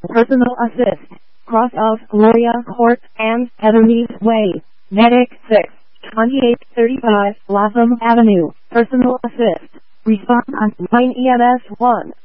Personal assist. Cross of Gloria Court and Heatherleaf Way. Medic 6. 2835 Latham Avenue. Personal assist. Respond on line EMS 1.